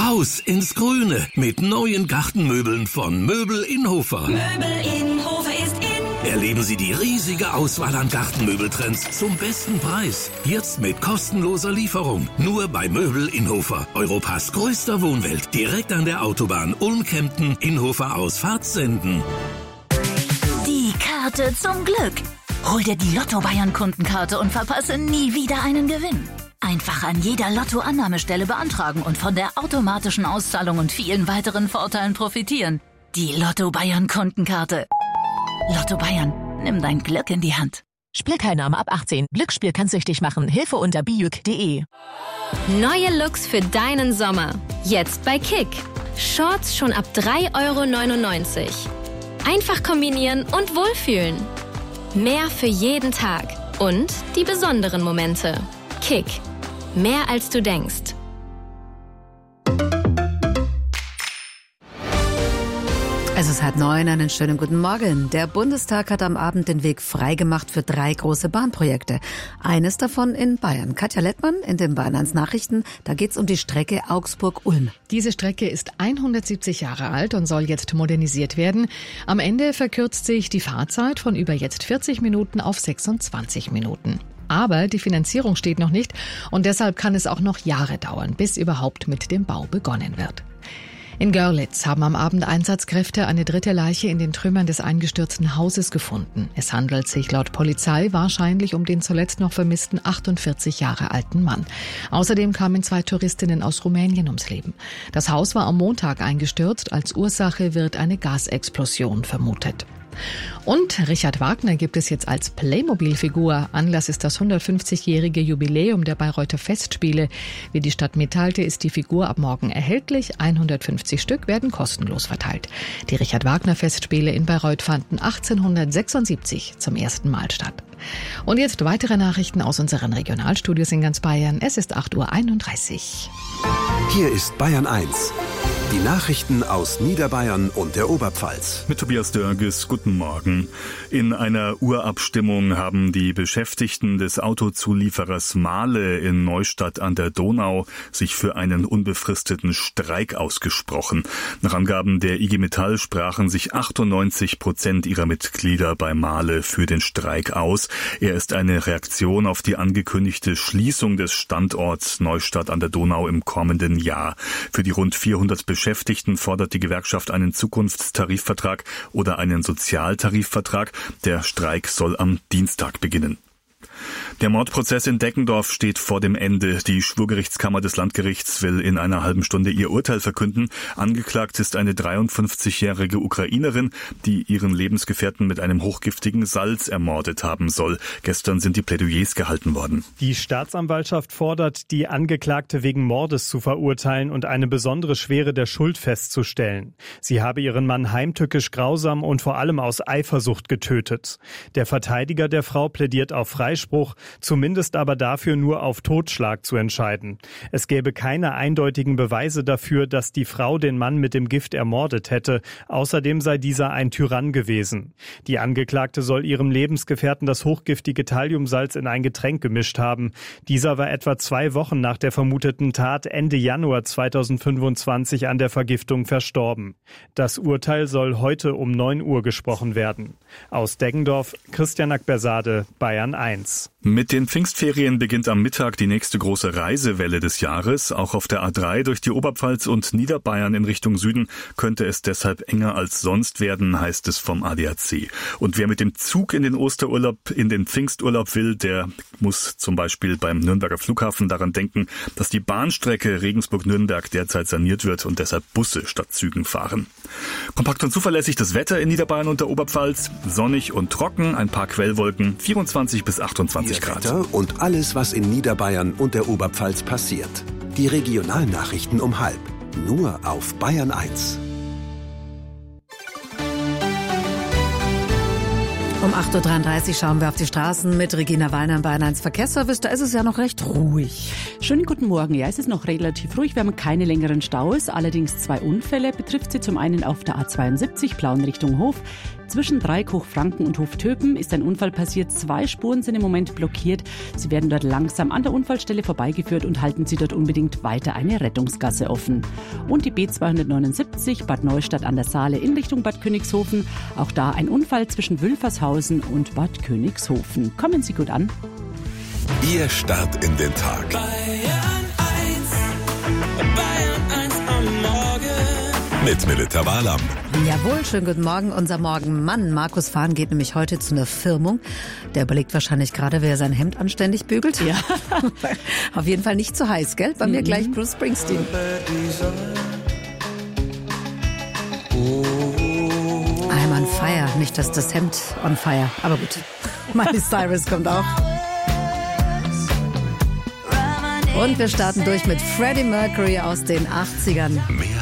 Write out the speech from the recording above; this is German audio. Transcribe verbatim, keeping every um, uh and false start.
Raus ins Grüne mit neuen Gartenmöbeln von Möbel Innhofer. Möbel Innhofer ist in. Erleben Sie die riesige Auswahl an Gartenmöbeltrends zum besten Preis. Jetzt mit kostenloser Lieferung. Nur bei Möbel Innhofer. Europas größter Wohnwelt. Direkt an der Autobahn Ulm-Kempten, Innhofer aus Fahrtsenden. Die Karte zum Glück. Hol dir die Lotto Bayern Kundenkarte und verpasse nie wieder einen Gewinn. Einfach an jeder Lotto-Annahmestelle beantragen und von der automatischen Auszahlung und vielen weiteren Vorteilen profitieren. Die Lotto Bayern Kundenkarte. Lotto Bayern, nimm dein Glück in die Hand. Spielteilnahme ab achtzehn. Glücksspiel kann süchtig machen. Hilfe unter bijuk punkt de. Neue Looks für deinen Sommer. Jetzt bei Kick. Shorts schon ab drei Euro neunundneunzig. Einfach kombinieren und wohlfühlen. Mehr für jeden Tag. Und die besonderen Momente. Kick. Mehr als du denkst. Es ist halb neun, einen schönen guten Morgen. Der Bundestag hat am Abend den Weg freigemacht für drei große Bahnprojekte. Eines davon in Bayern. Katja Lettmann in den Bayern eins Nachrichten. Da geht's um die Strecke Augsburg-Ulm. Diese Strecke ist hundertsiebzig Jahre alt und soll jetzt modernisiert werden. Am Ende verkürzt sich die Fahrzeit von über jetzt vierzig Minuten auf sechsundzwanzig Minuten. Aber die Finanzierung steht noch nicht und deshalb kann es auch noch Jahre dauern, bis überhaupt mit dem Bau begonnen wird. In Görlitz haben am Abend Einsatzkräfte eine dritte Leiche in den Trümmern des eingestürzten Hauses gefunden. Es handelt sich laut Polizei wahrscheinlich um den zuletzt noch vermissten achtundvierzig Jahre alten Mann. Außerdem kamen zwei Touristinnen aus Rumänien ums Leben. Das Haus war am Montag eingestürzt. Als Ursache wird eine Gasexplosion vermutet. Und Richard Wagner gibt es jetzt als Playmobil-Figur. Anlass ist das hundertfünfzigjährige Jubiläum der Bayreuther Festspiele. Wie die Stadt mitteilte, ist die Figur ab morgen erhältlich. hundertfünfzig Stück werden kostenlos verteilt. Die Richard Wagner Festspiele in Bayreuth fanden achtzehnhundertsechsundsiebzig zum ersten Mal statt. Und jetzt weitere Nachrichten aus unseren Regionalstudios in ganz Bayern. Es ist acht Uhr einunddreißig. Hier ist Bayern eins. Die Nachrichten aus Niederbayern und der Oberpfalz. Mit Tobias Dörges, guten Morgen. In einer Urabstimmung haben die Beschäftigten des Autozulieferers Mahle in Neustadt an der Donau sich für einen unbefristeten Streik ausgesprochen. Nach Angaben der I G Metall sprachen sich achtundneunzig Prozent ihrer Mitglieder bei Mahle für den Streik aus. Er ist eine Reaktion auf die angekündigte Schließung des Standorts Neustadt an der Donau im kommenden Jahr. Für die rund vierhundert Beschäftigten fordert die Gewerkschaft einen Zukunftstarifvertrag oder einen Sozialtarifvertrag. Der Streik soll am Dienstag beginnen. Der Mordprozess in Deggendorf steht vor dem Ende. Die Schwurgerichtskammer des Landgerichts will in einer halben Stunde ihr Urteil verkünden. Angeklagt ist eine dreiundfünfzigjährige Ukrainerin, die ihren Lebensgefährten mit einem hochgiftigen Salz ermordet haben soll. Gestern sind die Plädoyers gehalten worden. Die Staatsanwaltschaft fordert, die Angeklagte wegen Mordes zu verurteilen und eine besondere Schwere der Schuld festzustellen. Sie habe ihren Mann heimtückisch, grausam und vor allem aus Eifersucht getötet. Der Verteidiger der Frau plädiert auf Freispruch, zumindest aber dafür nur auf Totschlag zu entscheiden. Es gäbe keine eindeutigen Beweise dafür, dass die Frau den Mann mit dem Gift ermordet hätte. Außerdem sei dieser ein Tyrann gewesen. Die Angeklagte soll ihrem Lebensgefährten das hochgiftige Thalliumsalz in ein Getränk gemischt haben. Dieser war etwa zwei Wochen nach der vermuteten Tat Ende Januar zweitausendfünfundzwanzig an der Vergiftung verstorben. Das Urteil soll heute um neun Uhr gesprochen werden. Aus Deggendorf, Christian Akbersade, Bayern eins. Mit den Pfingstferien beginnt am Mittag die nächste große Reisewelle des Jahres. Auch auf der A drei durch die Oberpfalz und Niederbayern in Richtung Süden könnte es deshalb enger als sonst werden, heißt es vom A D A C. Und wer mit dem Zug in den Osterurlaub, in den Pfingsturlaub will, der muss zum Beispiel beim Nürnberger Flughafen daran denken, dass die Bahnstrecke Regensburg-Nürnberg derzeit saniert wird und deshalb Busse statt Zügen fahren. Kompakt und zuverlässig das Wetter in Niederbayern und der Oberpfalz. Sonnig und trocken, ein paar Quellwolken, vierundzwanzig bis achtundzwanzig Grad. Und alles, was in Niederbayern und der Oberpfalz passiert. Die Regionalnachrichten um halb. Nur auf Bayern eins. Um acht Uhr dreiunddreißig schauen wir auf die Straßen mit Regina Wallner im Bayern eins Verkehrsservice. Da ist es ja noch recht ruhig. Schönen guten Morgen. Ja, es ist noch relativ ruhig. Wir haben keine längeren Staus. Allerdings zwei Unfälle betrifft sie. Zum einen auf der A zweiundsiebzig, Plauen Richtung Hof. Zwischen Dreieck, Hochfranken und Hoftöpen ist ein Unfall passiert. Zwei Spuren sind im Moment blockiert. Sie werden dort langsam an der Unfallstelle vorbeigeführt und halten Sie dort unbedingt weiter eine Rettungsgasse offen. Und die B zweihundertneunundsiebzig, Bad Neustadt an der Saale in Richtung Bad Königshofen. Auch da ein Unfall zwischen Wülfershausen und Bad Königshofen. Kommen Sie gut an. Ihr Start in den Tag. Bayern eins, Bayern eins am Morgen. Mit Melita Walam. Jawohl, schönen guten Morgen. Unser Morgenmann Markus Fahn geht nämlich heute zu einer Firmung. Der überlegt wahrscheinlich gerade, wer sein Hemd anständig bügelt. Ja. Auf jeden Fall nicht zu heiß, gell? Bei mhm. mir gleich Bruce Springsteen. I'm on fire. Nicht, dass das Hemd on fire. Aber gut. Miley Cyrus kommt auch. Und wir starten durch mit Freddie Mercury aus den achtzigern. Mehr